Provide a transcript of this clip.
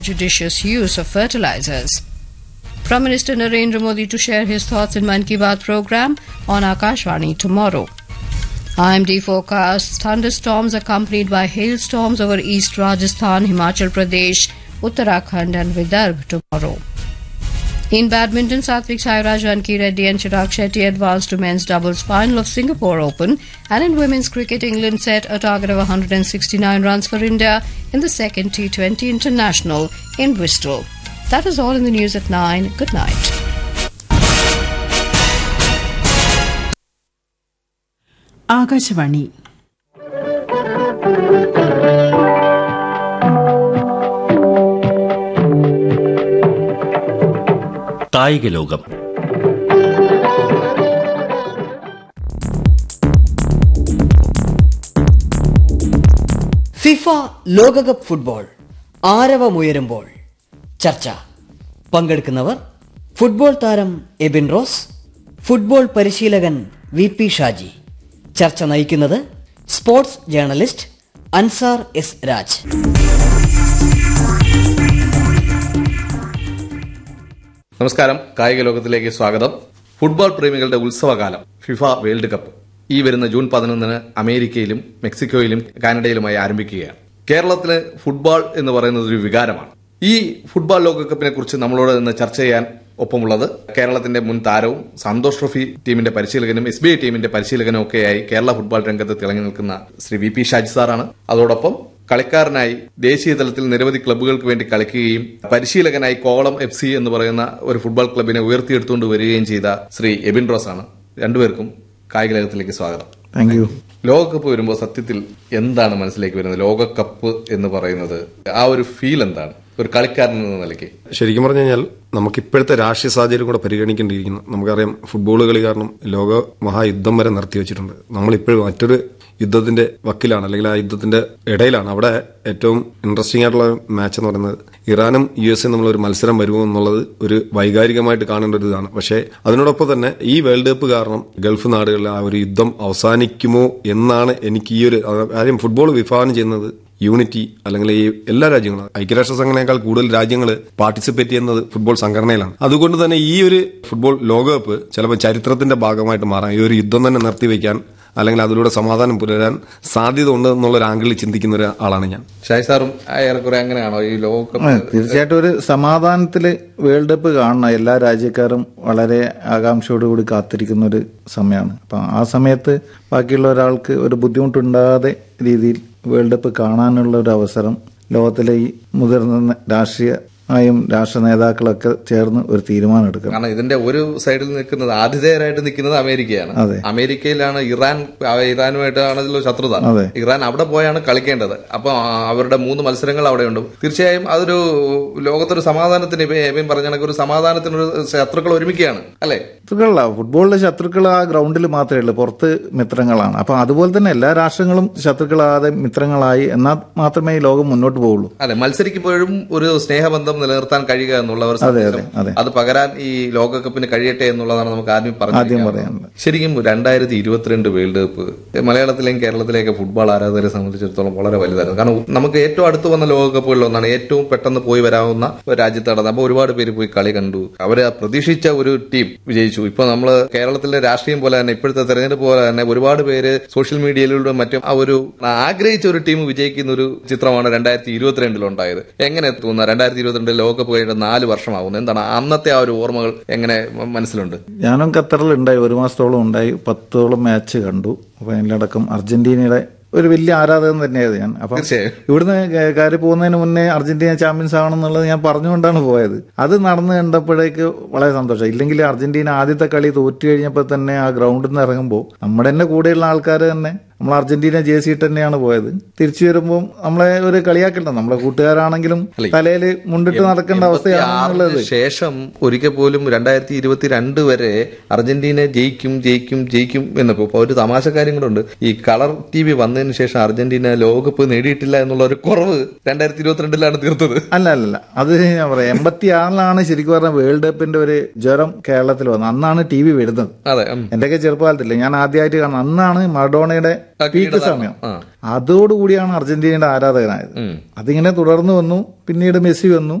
judicious use of fertilizers. Prime Minister Narendra Modi to share his thoughts in Mann Ki Baat program on Akashvani tomorrow. IMD forecasts thunderstorms accompanied by hailstorms over East Rajasthan, Himachal Pradesh, Uttarakhand and Vidarbha tomorrow. In badminton, Satvik Sairaj, Ranki Reddy and Chirag Shetty advanced to men's doubles final of Singapore Open, and in women's cricket, England set a target of 169 runs for India in the second T20 International in Bristol. That is all in the news at 9. Good night. Akashvani കായിക ലോകം. FIFA ലോകകപ്പ് football ആരവമുയരുമ്പോൾ ചർച്ച. പങ്കെടുക്കുന്നവർ football താരം Ebin rose, football പരിശീലകൻ V P Shaji. ചർച്ച നയിക്കുന്നത് sports journalist Ansar S Raj. നമസ്കാരം. കായിക ലോകത്തിലേക്ക് സ്വാഗതം. ഫുട്ബോൾ പ്രേമികളുടെ ഉത്സവകാലം ഫിഫ വേൾഡ് കപ്പ് ഈ വരുന്ന ജൂൺ 11 അമേരിക്കയിലും മെക്സിക്കോയിലും കാനഡയിലുമായി ആരംഭിക്കുകയാണ്. കേരളത്തില് ഫുട്ബോൾ എന്ന് പറയുന്നത് ഒരു വികാരമാണ്. ഈ ഫുട്ബോൾ ലോകകപ്പിനെ കുറിച്ച് നമ്മളോട് ഇന്ന് ചർച്ച ചെയ്യാൻ ഒപ്പമുള്ളത് കേരളത്തിന്റെ മുൻ താരവും സന്തോഷ് ട്രോഫി ടീമിന്റെ പരിശീലകനും SBI ടീമിന്റെ പരിശീലകനും ഒക്കെയായി കേരള ഫുട്ബോൾ രംഗത്ത് തിളങ്ങി നിൽക്കുന്ന ശ്രീ വി പി ഷാജി സാറാണ്. അതോടൊപ്പം കളിക്കാരനായി ദേശീയ തലത്തിൽ നിരവധി ക്ലബ്ബുകൾക്ക് വേണ്ടി കളിക്കുകയും പരിശീലകനായി കോവളം FC എന്ന് പറയുന്ന ഒരു ഫുട്ബോൾ ക്ലബിനെ ഉയർത്തിയെടുത്തുകൊണ്ട് വരികയും ചെയ്ത ശ്രീ എബിൻ റോസ് ആണ്. രണ്ടുപേർക്കും കായിക ലോകത്തിലേക്ക് സ്വാഗതം. Thank you. ലോകകപ്പ് വരുമ്പോൾ സത്യത്തിൽ എന്താണ് മനസ്സിലേക്ക് വരുന്നത്? ലോകകപ്പ് എന്ന് പറയുന്നത് ആ ഒരു ഫീൽ എന്താണ് ഒരു കളിക്കാരൻ എന്ന നിലയ്ക്ക്? ശരിക്കും പറഞ്ഞു കഴിഞ്ഞാൽ നമുക്ക് ഇപ്പോഴത്തെ രാഷ്ട്രീയ സാഹചര്യം കൂടെ പരിഗണിക്കേണ്ടിയിരിക്കുന്നു. നമുക്കറിയാം, ഫുട്ബോൾ കളി കാരണം ലോക മഹായുദ്ധം വരെ നിർത്തിവെച്ചിട്ടുണ്ട്. നമ്മളിപ്പോഴും മറ്റൊരു യുദ്ധത്തിന്റെ വക്കിലാണ്, അല്ലെങ്കിൽ ആ യുദ്ധത്തിന്റെ ഇടയിലാണ്. അവിടെ ഏറ്റവും ഇൻട്രസ്റ്റിംഗ് ആയിട്ടുള്ള മാച്ച് എന്ന് പറയുന്നത് ഇറാനും US നമ്മളൊരു മത്സരം വരുമോ എന്നുള്ളത് ഒരു വൈകാരികമായിട്ട് കാണേണ്ട ഒരു ഇതാണ്. പക്ഷേ അതിനോടൊപ്പം തന്നെ ഈ വേൾഡ് കപ്പ് കാരണം ഗൾഫ് നാടുകളിൽ ആ ഒരു യുദ്ധം അവസാനിക്കുമോ എന്നാണ് എനിക്ക് ഈ ഒരു കാര്യം. ഫുട്ബോൾ വിഭാവനം ചെയ്യുന്നത് യൂണിറ്റി, അല്ലെങ്കിൽ ഈ എല്ലാ രാജ്യങ്ങളും, ഐക്യരാഷ്ട്ര സംഘടനയേക്കാൾ കൂടുതൽ രാജ്യങ്ങൾ പാർട്ടിസിപ്പേറ്റ് ചെയ്യുന്നത് ഫുട്ബോൾ സംഘടനയിലാണ്. അതുകൊണ്ട് തന്നെ ഈ ഒരു ഫുട്ബോൾ ലോകകപ്പ് ചിലപ്പോൾ ചരിത്രത്തിന്റെ ഭാഗമായിട്ട് മാറാം. ഈ ഒരു യുദ്ധം തന്നെ നിർത്തിവെക്കാൻ, അല്ലെങ്കിൽ അതിലൂടെ സമാധാനം പുലരാൻ സാധ്യത ഉണ്ട് എന്നുള്ളൊരു ആംഗിളിൽ ചിന്തിക്കുന്ന ഒരാളാണ് ഞാൻ. ഷാജി സാറും ഏറെക്കുറെ അങ്ങനെയാണോ ഈ ലോകകപ്പ്? തീർച്ചയായിട്ടും ഒരു സമാധാനത്തില് വേൾഡ് കപ്പ് കാണണം. എല്ലാ രാജ്യക്കാരും വളരെ ആകാംക്ഷയോടുകൂടി കാത്തിരിക്കുന്ന ഒരു സമയമാണ്. അപ്പൊ ആ സമയത്ത് ബാക്കിയുള്ള ഒരാൾക്ക് ഒരു ബുദ്ധിമുട്ടുണ്ടാകാതെ രീതിയിൽ വേൾഡ് കപ്പ് കാണാനുള്ള ഒരു അവസരം ലോകത്തിലെ ഈ മുതിർന്ന രാഷ്ട്ര നേതാക്കളൊക്കെ ചേർന്ന് ഒരു തീരുമാനം എടുക്കണം. കാരണം ഇതിന്റെ ഒരു സൈഡിൽ നിൽക്കുന്നത്, ആതിഥേയരായിട്ട് നിൽക്കുന്നത് അമേരിക്കയാണ്. അമേരിക്കയിലാണ് ഇറാനുമായിട്ടാണല്ലോ ശത്രുത. ഇറാൻ അവിടെ പോയാണ് കളിക്കേണ്ടത്. അപ്പൊ അവരുടെ 3 മത്സരങ്ങൾ അവിടെയുണ്ട്. തീർച്ചയായും അതൊരു ലോകത്തൊരു സമാധാനത്തിന്, ഇപ്പം പറഞ്ഞ കണക്ക് ഒരു സമാധാനത്തിനൊരു ശത്രുക്കൾ ഒരുമിക്കുകയാണ് അല്ലെ? ശത്രുക്കളല്ല, ഫുട്ബോളിലെ ശത്രുക്കൾ ആ ഗ്രൗണ്ടിൽ മാത്രമേ ഉള്ളൂ, പുറത്ത് മിത്രങ്ങളാണ്. അപ്പൊ അതുപോലെ തന്നെ എല്ലാ രാഷ്ട്രങ്ങളും ശത്രുക്കളാതെ മിത്രങ്ങളായി, എന്നാൽ മാത്രമേ ഈ ലോകം മുന്നോട്ട് പോവുള്ളൂ. അല്ലെ, മത്സരിക്കുമ്പോഴും ഒരു സ്നേഹബന്ധം നിലനിർത്താൻ കഴിയുക എന്നുള്ളവർ അത് പകരാൻ ഈ ലോകകപ്പിന് കഴിയട്ടെ എന്നുള്ളതാണ് നമുക്ക് ആദ്യം പറയാനുള്ളത്. ശരിക്കും 2022 വേൾഡ് കപ്പ് മലയാളത്തിലെയും കേരളത്തിലെയൊക്കെ ഫുട്ബോൾ ആരാധകരെ സംബന്ധിച്ചിടത്തോളം വളരെ വലുതായിരുന്നു. കാരണം നമുക്ക് ഏറ്റവും അടുത്ത് വന്ന ലോകകപ്പുകളിൽ ഒന്നാണ്. ഏറ്റവും പെട്ടെന്ന് പോയി വരാവുന്ന ഒരു രാജ്യത്ത് നടന്നത്. അപ്പോൾ ഒരുപാട് പേര് പോയി കളി കണ്ടു. അവര് പ്രതീക്ഷിച്ച ഒരു ടീം വിജയിച്ചു. ഇപ്പൊ നമ്മള് കേരളത്തിലെ രാഷ്ട്രീയം പോലെ തന്നെ, ഇപ്പോഴത്തെ തെരഞ്ഞെടുപ്പ് പോലെ തന്നെ ഒരുപാട് പേര് സോഷ്യൽ മീഡിയയിലൂടെ മറ്റും ആ ഒരു ആഗ്രഹിച്ച ഒരു ടീം വിജയിക്കുന്ന ഒരു ചിത്രമാണ് 2022 ഉണ്ടായത്. എങ്ങനെ തോന്നുന്നു? 2022 ലോകകപ്പ് കഴിഞ്ഞ 4 വർഷമാകുന്നു. എന്താണ് അന്നത്തെ ആ ഒരു ഓർമ്മകൾ എങ്ങനെ മനസ്സിലുണ്ട്? ഞാനും ഖത്തറിൽ ഉണ്ടായി, 1 മാസത്തോളം ഉണ്ടായി. 10ഓളം മാച്ച് കണ്ടു. ഫൈനലടക്കം അർജന്റീനയുടെ ഒരു വലിയ ആരാധകൻ തന്നെയായിരുന്നു ഞാൻ. അപ്പം ഇവിടുന്ന് കയറി പോകുന്നതിന് മുന്നേ അർജന്റീന ചാമ്പ്യൻസ് ആവണമെന്നുള്ളത് ഞാൻ പറഞ്ഞുകൊണ്ടാണ് പോയത്. അത് നടന്നു കണ്ടപ്പോഴേക്ക് വളരെ സന്തോഷം. ഇല്ലെങ്കിൽ അർജന്റീന ആദ്യത്തെ കളി തോറ്റു കഴിഞ്ഞപ്പോൾ തന്നെ ആ ഗ്രൗണ്ടിൽ നിന്ന് ഇറങ്ങുമ്പോൾ നമ്മുടെ തന്നെ കൂടെയുള്ള ആൾക്കാർ തന്നെ നമ്മൾ അർജന്റീന ജേഴ്സി ഇട്ട് തന്നെയാണ് പോയത്. തിരിച്ചു വരുമ്പോൾ നമ്മളെ ഒരു കളിയാക്കണ്ട, നമ്മളെ കൂട്ടുകാരാണെങ്കിലും തലയിൽ മുണ്ടിട്ട് നടക്കേണ്ട അവസ്ഥയാണുള്ളത്. ശേഷം ഒരിക്കൽ പോലും 2022 വരെ അർജന്റീന ജയിക്കും ജയിക്കും ജയിക്കും എന്നപ്പോ ഒരു തമാശ കാര്യം കൂടെ. ഈ കളർ TV വന്നതിന് ശേഷം അർജന്റീന ലോകകപ്പ് നേടിയിട്ടില്ല എന്നുള്ള ഒരു കുറവ് 2022 തീർത്തത്. അല്ല, അത് ഞാൻ പറയാം, 86 ശരിക്കും പറഞ്ഞ വേൾഡ് കപ്പിന്റെ ഒരു ജ്വരം കേരളത്തിൽ വന്നത്. അന്നാണ് TV വരുന്നത്. എന്റെയൊക്കെ ചെറുപ്പകാലത്തില്ല, ഞാൻ ആദ്യമായിട്ട് കാണുന്നത് അന്നാണ് മറഡോണയുടെ പീക്ക് സമയം. അതോടുകൂടിയാണ് അർജന്റീനയുടെ ആരാധകനായത്. അതിങ്ങനെ തുടർന്നു വന്നു. പിന്നീട് മെസ്സി വന്നു.